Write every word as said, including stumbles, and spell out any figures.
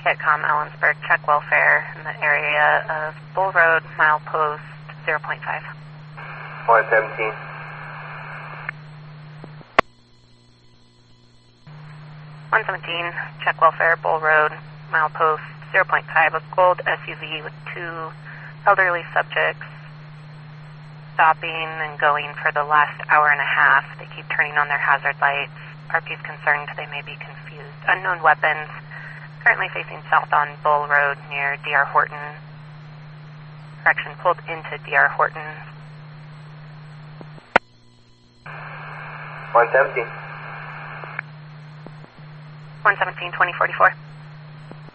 Kitcom, Ellensburg, check welfare in the area of Bull Road, milepost zero point five. one seventeen. one seventeen, check welfare, Bull Road, milepost zero point five, a gold S U V with two elderly subjects stopping and going for the last hour and a half. They keep turning on their hazard lights. R P is concerned they may be confused. Unknown weapons, currently facing south on Bull Road near D R Horton. Correction, pulled into D R Horton. one seventeen. one seventeen, twenty forty-four.